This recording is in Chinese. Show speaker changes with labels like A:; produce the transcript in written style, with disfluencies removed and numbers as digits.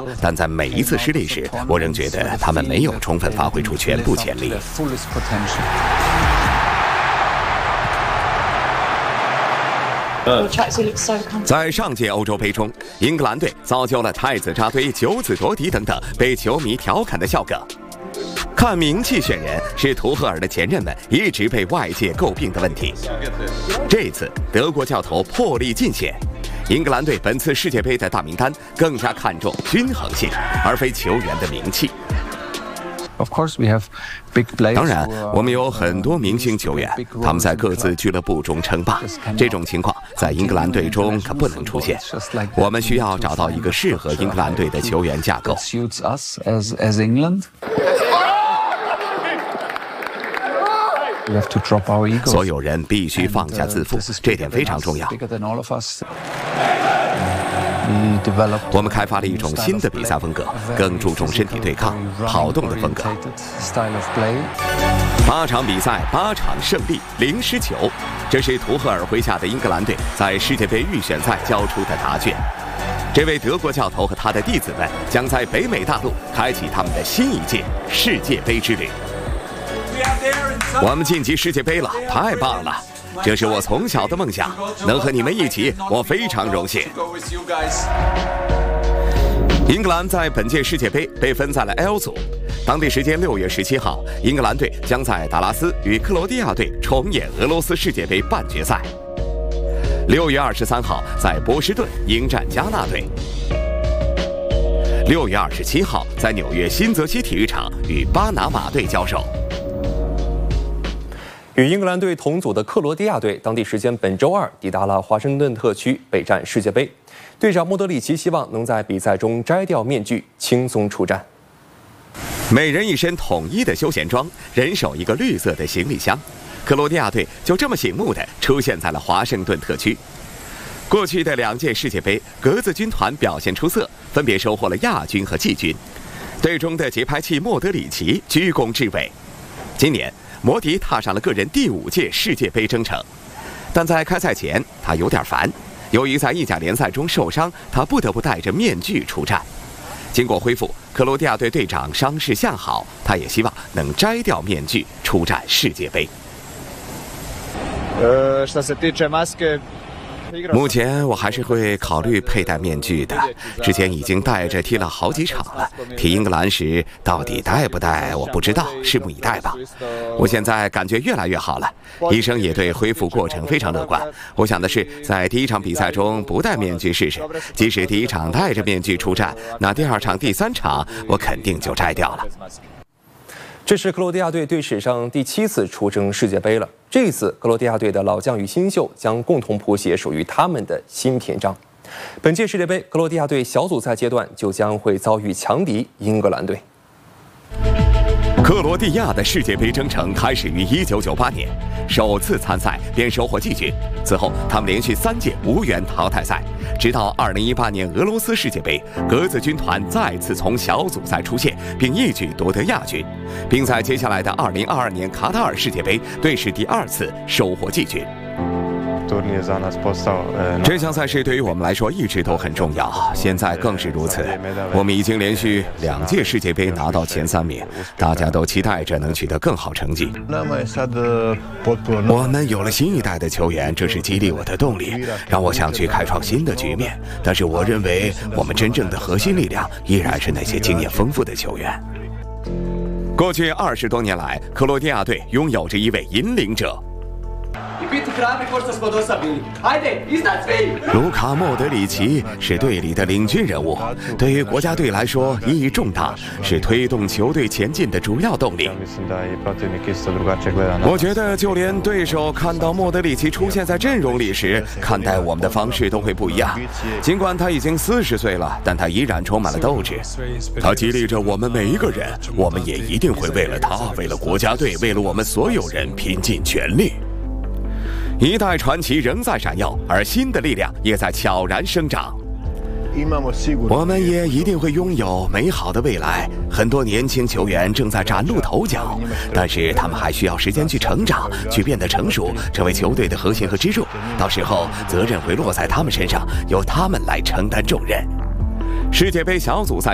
A: 但在每一次失利时，我仍觉得他们没有充分发挥出全部潜力。在上届欧洲杯中，英格兰队造就了太子扎堆、九子夺嫡等等被球迷调侃的笑梗。看名气选人是图赫尔的前任们一直被外界诟病的问题。这次德国教头破例尽显，英格兰队本次世界杯的大名单更加看重均衡性，而非球员的名气。当然，我们有很多明星球员，他们在各自俱乐部中称霸。这种情况在英格兰队中可不能出现。我们需要找到一个适合英格兰队的球员架构。所有人必须放下自负，这点非常重要。我们开发了一种新的比赛风格，更注重身体对抗、跑动的风格。8场比赛8场胜利0失球，这是图赫尔麾下的英格兰队在世界杯预选赛交出的答卷。这位德国教头和他的弟子们将在北美大陆开启他们的新一届世界杯之旅。我们晋级世界杯了，太棒了！这是我从小的梦想，能和你们一起，我非常荣幸。英格兰在本届世界杯被分在了 L 组，当地时间6月17号，英格兰队将在达拉斯与克罗地亚队重演俄罗斯世界杯半决赛。6月23号在波士顿迎战加纳队。6月27号在纽约新泽西体育场与巴拿马队交手。
B: 与英格兰队同组的克罗地亚队，当地时间本周二抵达了华盛顿特区备战世界杯。队长莫德里奇希望能在比赛中摘掉面具，轻松出战。
A: 每人一身统一的休闲装，人手一个绿色的行李箱。克罗地亚队就这么醒目地出现在了华盛顿特区。过去的2届世界杯，格子军团表现出色，分别收获了亚军和季军。队中的节拍器莫德里奇居功至伟。今年摩迪踏上了个人第5届世界杯征程，但在开赛前他有点烦，由于在意甲联赛中受伤，他不得不戴着面具出战。经过恢复，克罗地亚队队长伤势向好，他也希望能摘掉面具出战世界杯。目前我还是会考虑佩戴面具的，之前已经戴着踢了好几场了。踢英格兰时到底戴不戴我不知道，拭目以待吧。我现在感觉越来越好了，医生也对恢复过程非常乐观。我想的是在第1场比赛中不戴面具试试，即使第1场戴着面具出战，那第2场、第3场我肯定就摘掉了。
B: 这是克罗地亚队史上第7次出征世界杯了。这次克罗地亚队的老将与新秀将共同谱写属于他们的新篇章。本届世界杯，克罗地亚队小组赛阶段就将会遭遇强敌英格兰队。
A: 克罗地亚的世界杯征程开始于1998年，首次参赛便收获季军。此后，他们连续3届无缘淘汰赛，直到2018年俄罗斯世界杯，格子军团再次从小组赛出现，并一举夺得亚军，并在接下来的2022年卡塔尔世界杯队史第2次收获季军。这项赛事对于我们来说一直都很重要，现在更是如此。我们已经连续2届世界杯拿到前3名，大家都期待着能取得更好成绩。我们有了新一代的球员，这是激励我的动力，让我想去开创新的局面。但是我认为，我们真正的核心力量依然是那些经验丰富的球员。过去20多年来，克罗地亚队拥有着一位引领者。卢卡莫德里奇是队里的领军人物，对于国家队来说意义重大，是推动球队前进的主要动力。我觉得就连对手看到莫德里奇出现在阵容里时，看待我们的方式都会不一样。尽管他已经40岁了，但他依然充满了斗志。他激励着我们每一个人，我们也一定会为了他，为了国家队，为了我们所有人拼尽全力。一代传奇仍在闪耀，而新的力量也在悄然生长。我们也一定会拥有美好的未来。很多年轻球员正在崭露头角，但是他们还需要时间去成长，去变得成熟，成为球队的核心和支柱。到时候责任会落在他们身上，由他们来承担重任。世界杯小组赛